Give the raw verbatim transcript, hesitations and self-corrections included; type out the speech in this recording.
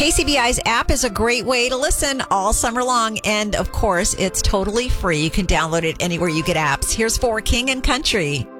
K C B I's app is a great way to listen all summer long. And of course, it's totally free. You can download it anywhere you get apps. Here's For King and Country.